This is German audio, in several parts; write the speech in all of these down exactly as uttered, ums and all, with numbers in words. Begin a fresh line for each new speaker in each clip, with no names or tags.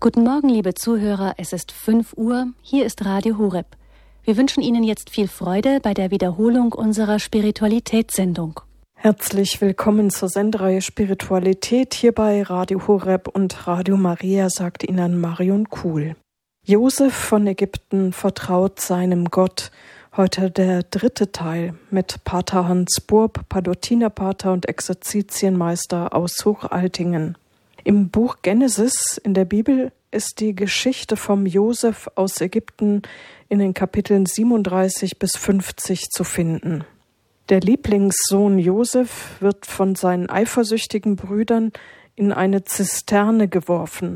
Guten Morgen, liebe Zuhörer, es ist fünf Uhr, hier ist Radio Horeb. Wir wünschen Ihnen jetzt viel Freude bei der Wiederholung unserer Spiritualitätssendung.
Herzlich willkommen zur Sendereihe Spiritualität hier bei Radio Horeb und Radio Maria, sagt Ihnen Marion Kuhl. Josef von Ägypten vertraut seinem Gott. Heute der dritte Teil mit Pater Hans Burb, Pallottiner-Pater und Exerzitienmeister aus Hochaltingen. Im Buch Genesis in der Bibel ist die Geschichte vom Josef aus Ägypten in den Kapiteln siebenunddreißig bis fünfzig zu finden. Der Lieblingssohn Josef wird von seinen eifersüchtigen Brüdern in eine Zisterne geworfen,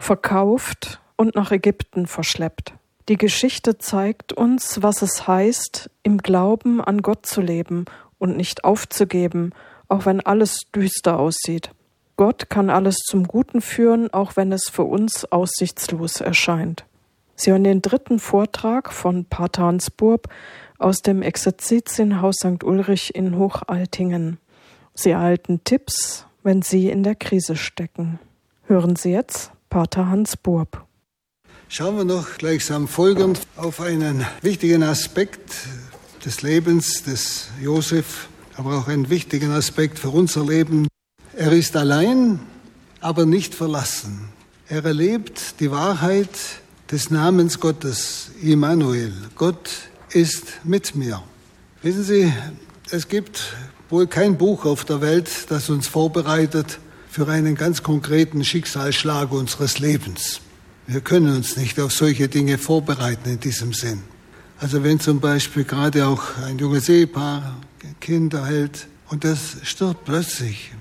verkauft und nach Ägypten verschleppt. Die Geschichte zeigt uns, was es heißt, im Glauben an Gott zu leben und nicht aufzugeben, auch wenn alles düster aussieht. Gott kann alles zum Guten führen, auch wenn es für uns aussichtslos erscheint. Sie hören den dritten Vortrag von Pater Hans Burb aus dem Exerzitienhaus Sankt Ulrich in Hochaltingen. Sie erhalten Tipps, wenn Sie in der Krise stecken. Hören Sie jetzt Pater Hans Burb.
Schauen wir noch gleichsam folgend auf einen wichtigen Aspekt des Lebens des Josef, aber auch einen wichtigen Aspekt für unser Leben. Er ist allein, aber nicht verlassen. Er erlebt die Wahrheit des Namens Gottes, Immanuel. Gott ist mit mir. Wissen Sie, es gibt wohl kein Buch auf der Welt, das uns vorbereitet für einen ganz konkreten Schicksalsschlag unseres Lebens. Wir können uns nicht auf solche Dinge vorbereiten in diesem Sinn. Also wenn zum Beispiel gerade auch ein junges Ehepaar Kinder hält und das stirbt plötzlich,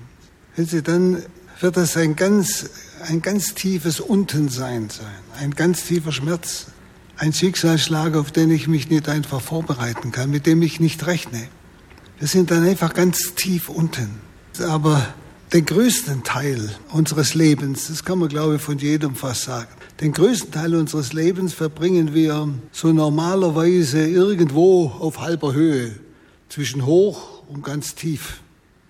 dann wird das ein ganz, ein ganz tiefes Untensein sein, ein ganz tiefer Schmerz, ein Schicksalsschlag, auf den ich mich nicht einfach vorbereiten kann, mit dem ich nicht rechne. Wir sind dann einfach ganz tief unten. Aber den größten Teil unseres Lebens, das kann man glaube ich von jedem fast sagen, den größten Teil unseres Lebens verbringen wir so normalerweise irgendwo auf halber Höhe, zwischen hoch und ganz tief.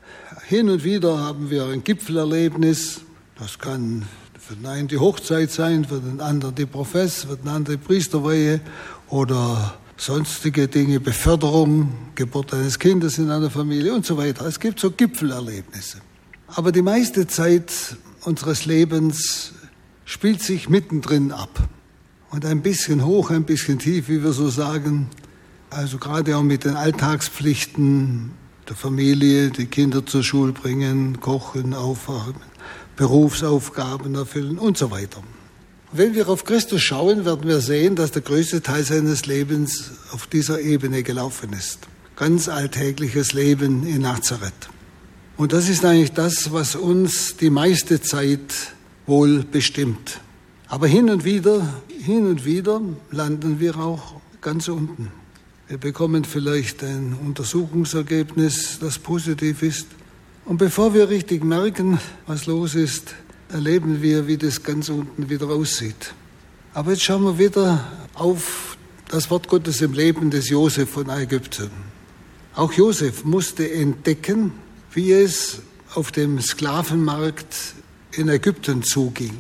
Hin und wieder haben wir ein Gipfelerlebnis. Das kann für den einen die Hochzeit sein, für den anderen die Profess, für den anderen die Priesterweihe oder sonstige Dinge, Beförderung, Geburt eines Kindes in einer Familie und so weiter. Es gibt so Gipfelerlebnisse. Aber die meiste Zeit unseres Lebens spielt sich mittendrin ab. Und ein bisschen hoch, ein bisschen tief, wie wir so sagen. Also gerade auch mit den Alltagspflichten der Familie, die Kinder zur Schule bringen, kochen, aufwachen, Berufsaufgaben erfüllen und so weiter. Wenn wir auf Christus schauen, werden wir sehen, dass der größte Teil seines Lebens auf dieser Ebene gelaufen ist. Ganz alltägliches Leben in Nazareth. Und das ist eigentlich das, was uns die meiste Zeit wohl bestimmt. Aber hin und wieder, hin und wieder landen wir auch ganz unten. Wir bekommen vielleicht ein Untersuchungsergebnis, das positiv ist. Und bevor wir richtig merken, was los ist, erleben wir, wie das ganz unten wieder aussieht. Aber jetzt schauen wir wieder auf das Wort Gottes im Leben des Josef von Ägypten. Auch Josef musste entdecken, wie es auf dem Sklavenmarkt in Ägypten zuging.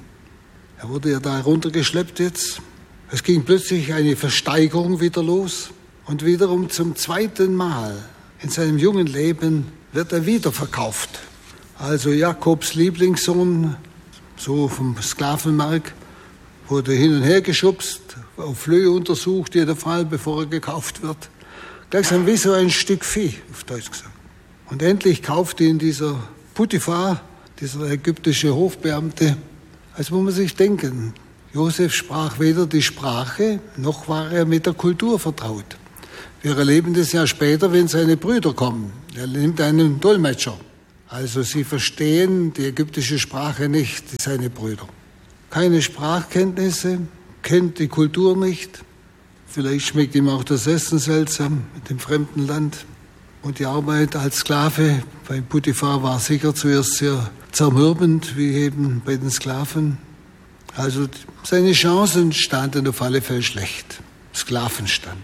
Er wurde ja da heruntergeschleppt jetzt. Es ging plötzlich eine Versteigerung wieder los. Und wiederum zum zweiten Mal in seinem jungen Leben wird er wieder verkauft. Also Jakobs Lieblingssohn, so vom Sklavenmarkt, wurde hin und her geschubst, auf Flöhe untersucht, jeder Fall, bevor er gekauft wird. Gleichsam wie so ein Stück Vieh, auf Deutsch gesagt. Und endlich kaufte ihn dieser Potiphar, dieser ägyptische Hofbeamte. Also muss man sich denken, Josef sprach weder die Sprache, noch war er mit der Kultur vertraut. Wir erleben das ja später, wenn seine Brüder kommen. Er nimmt einen Dolmetscher. Also sie verstehen die ägyptische Sprache nicht, seine Brüder. Keine Sprachkenntnisse, kennt die Kultur nicht. Vielleicht schmeckt ihm auch das Essen seltsam mit dem fremden Land. Und die Arbeit als Sklave beim Potiphar war sicher zuerst sehr zermürbend, wie eben bei den Sklaven. Also seine Chancen standen auf alle Fälle schlecht. Sklavenstand.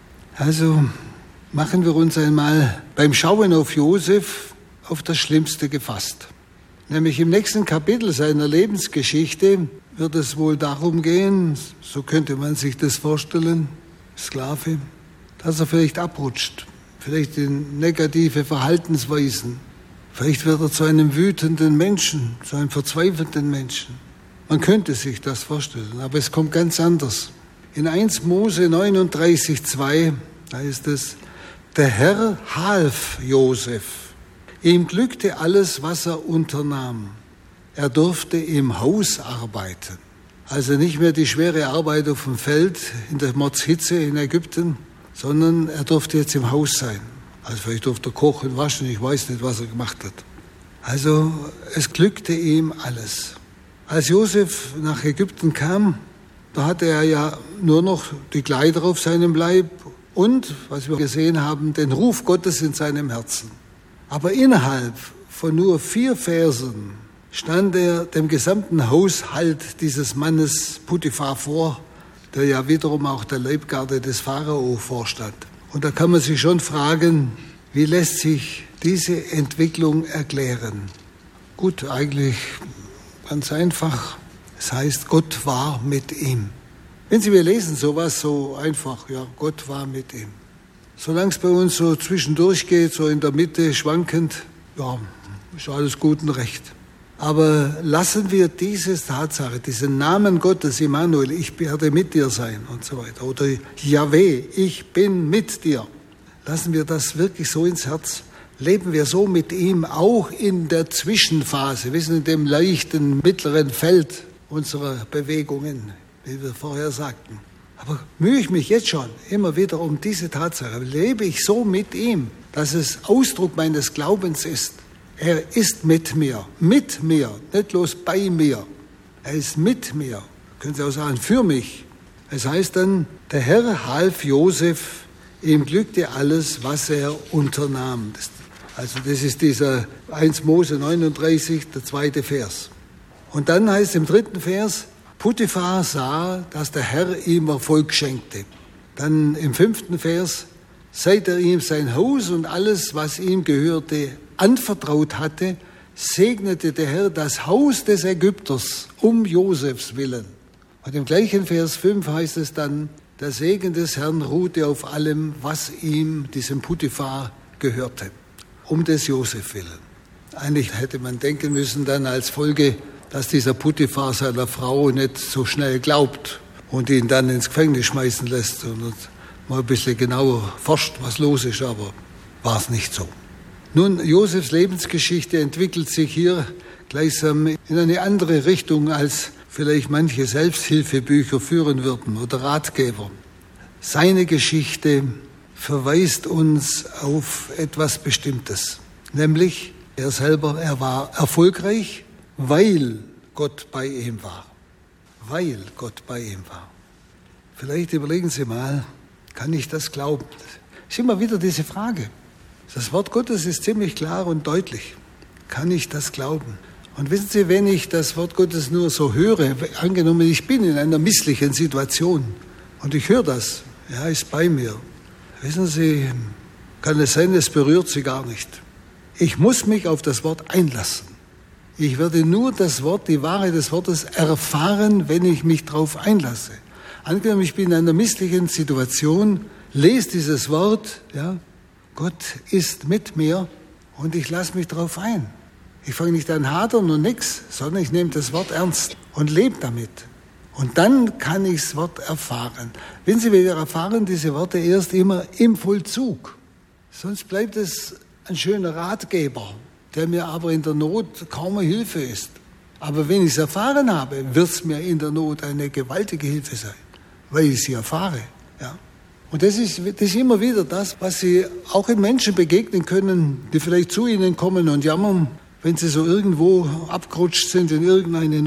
Also machen wir uns einmal beim Schauen auf Josef auf das Schlimmste gefasst. Nämlich im nächsten Kapitel seiner Lebensgeschichte wird es wohl darum gehen, so könnte man sich das vorstellen, Sklave, dass er vielleicht abrutscht, vielleicht in negative Verhaltensweisen. Vielleicht wird er zu einem wütenden Menschen, zu einem verzweifelten Menschen. Man könnte sich das vorstellen, aber es kommt ganz anders. In erster Mose neununddreißig, zwei heißt es, der Herr half Josef. Ihm glückte alles, was er unternahm. Er durfte im Haus arbeiten. Also nicht mehr die schwere Arbeit auf dem Feld in der Mordshitze in Ägypten, sondern er durfte jetzt im Haus sein. Also vielleicht durfte er kochen, waschen, ich weiß nicht, was er gemacht hat. Also es glückte ihm alles. Als Josef nach Ägypten kam, da hatte er ja nur noch die Kleider auf seinem Leib und, was wir gesehen haben, den Ruf Gottes in seinem Herzen. Aber innerhalb von nur vier Versen stand er dem gesamten Haushalt dieses Mannes Potiphar vor, der ja wiederum auch der Leibgarde des Pharao vorstand. Und da kann man sich schon fragen, wie lässt sich diese Entwicklung erklären? Gut, eigentlich ganz einfach. Es heißt, Gott war mit ihm. Wenn Sie, wir lesen sowas so einfach, ja, Gott war mit ihm. Solange es bei uns so zwischendurch geht, so in der Mitte schwankend, ja, ist alles gut und recht. Aber lassen wir diese Tatsache, diesen Namen Gottes, Immanuel, ich werde mit dir sein und so weiter, oder Jahweh, ich bin mit dir, lassen wir das wirklich so ins Herz. Leben wir so mit ihm, auch in der Zwischenphase, wissen, in dem leichten, mittleren Feld unserer Bewegungen, wie wir vorher sagten. Aber mühe ich mich jetzt schon immer wieder um diese Tatsache. Lebe ich so mit ihm, dass es Ausdruck meines Glaubens ist. Er ist mit mir, mit mir, nicht bloß bei mir. Er ist mit mir. Können Sie auch sagen, für mich. Es heißt dann, der Herr half Josef, ihm glückte alles, was er unternahm. Das, also das ist dieser erster Mose neununddreißig, der zweite Vers. Und dann heißt im dritten Vers, Potiphar sah, dass der Herr ihm Erfolg schenkte. Dann im fünften Vers, seit er ihm sein Haus und alles, was ihm gehörte, anvertraut hatte, segnete der Herr das Haus des Ägypters um Josefs willen. Und im gleichen Vers fünf heißt es dann, der Segen des Herrn ruhte auf allem, was ihm, diesem Potiphar, gehörte, um des Josef willen. Eigentlich hätte man denken müssen dann als Folge, dass dieser Potiphar seiner Frau nicht so schnell glaubt und ihn dann ins Gefängnis schmeißen lässt und mal ein bisschen genauer forscht, was los ist, aber war es nicht so. Nun, Josefs Lebensgeschichte entwickelt sich hier gleichsam in eine andere Richtung, als vielleicht manche Selbsthilfebücher führen würden oder Ratgeber. Seine Geschichte verweist uns auf etwas Bestimmtes, nämlich er selber, er war erfolgreich, weil Gott bei ihm war. Weil Gott bei ihm war. Vielleicht überlegen Sie mal, kann ich das glauben? Es ist immer wieder diese Frage. Das Wort Gottes ist ziemlich klar und deutlich. Kann ich das glauben? Und wissen Sie, wenn ich das Wort Gottes nur so höre, angenommen, ich bin in einer misslichen Situation und ich höre das, er ist bei mir. Wissen Sie, kann es sein, es berührt Sie gar nicht. Ich muss mich auf das Wort einlassen. Ich werde nur das Wort, die Wahrheit des Wortes erfahren, wenn ich mich darauf einlasse. Angenommen, ich bin in einer misslichen Situation, lese dieses Wort, ja, Gott ist mit mir und ich lasse mich darauf ein. Ich fange nicht an hadern und nix, sondern ich nehme das Wort ernst und lebe damit. Und dann kann ich das Wort erfahren. Wenn Sie, wir erfahren diese Worte erst immer im Vollzug. Sonst bleibt es ein schöner Ratgeber, der mir aber in der Not kaum eine Hilfe ist. Aber wenn ich es erfahren habe, wird es mir in der Not eine gewaltige Hilfe sein, weil ich sie erfahre. Ja. Und das ist, das ist immer wieder das, was Sie auch in Menschen begegnen können, die vielleicht zu Ihnen kommen und jammern, wenn sie so irgendwo abgerutscht sind in irgendeine